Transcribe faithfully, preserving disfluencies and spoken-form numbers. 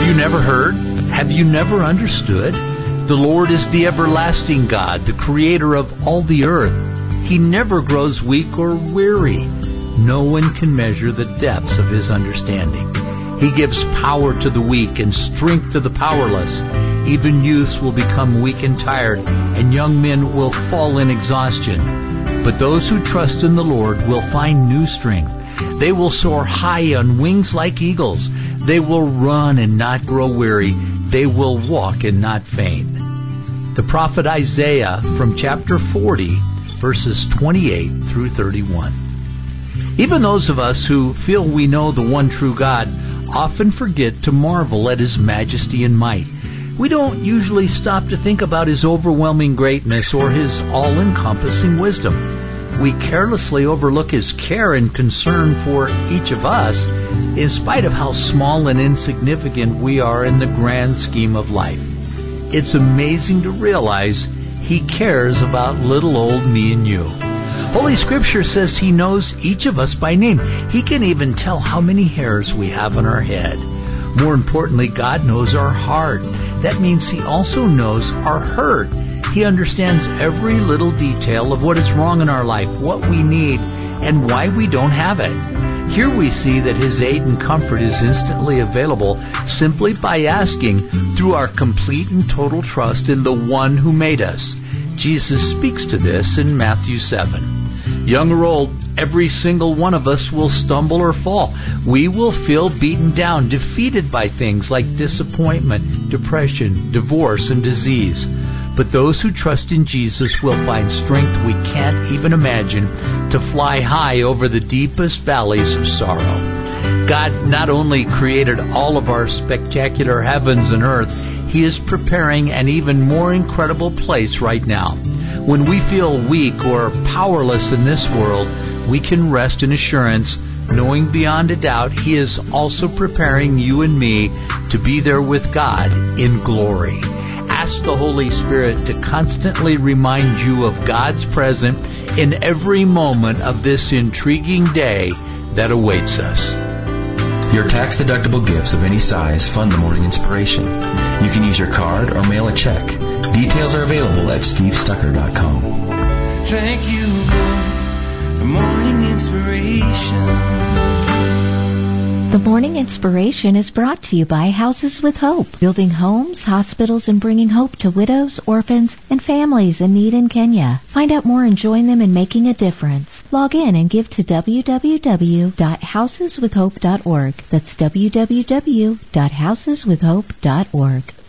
Have you never heard? Have you never understood? The Lord is the everlasting God, the creator of all the earth. He never grows weak or weary. No one can measure the depths of His understanding. He gives power to the weak and strength to the powerless. Even youths will become weak and tired, and young men will fall in exhaustion. But those who trust in the Lord will find new strength. They will soar high on wings like eagles. They will run and not grow weary. They will walk and not faint. The prophet Isaiah from chapter forty, verses twenty-eight through thirty-one. Even those of us who feel we know the one true God often forget to marvel at His majesty and might. We don't usually stop to think about His overwhelming greatness or His all-encompassing wisdom. We carelessly overlook His care and concern for each of us, in spite of how small and insignificant we are in the grand scheme of life. It's amazing to realize He cares about little old me and you. Holy Scripture says He knows each of us by name. He can even tell how many hairs we have on our head. More importantly, God knows our heart. That means He also knows our hurt. He understands every little detail of what is wrong in our life, what we need, and why we don't have it. Here we see that His aid and comfort is instantly available simply by asking through our complete and total trust in the one who made us. Jesus speaks to this in Matthew seven. Young or old, every single one of us will stumble or fall. We will feel beaten down, defeated by things like disappointment, depression, divorce, and disease. But those who trust in Jesus will find strength we can't even imagine to fly high over the deepest valleys of sorrow. God not only created all of our spectacular heavens and earth, He is preparing an even more incredible place right now. When we feel weak or powerless in this world, we can rest in assurance, knowing beyond a doubt He is also preparing you and me to be there with God in glory. Ask the Holy Spirit to constantly remind you of God's presence in every moment of this intriguing day that awaits us. Your tax-deductible gifts of any size fund the Morning Inspiration. You can use your card or mail a check. Details are available at steve stucker dot com. Thank you, Lord, for Morning Inspiration. The Morning Inspiration is brought to you by Houses with Hope, building homes, hospitals, and bringing hope to widows, orphans, and families in need in Kenya. Find out more and join them in making a difference. Log in and give to w w w dot houses with hope dot org. That's w w w dot houses with hope dot org.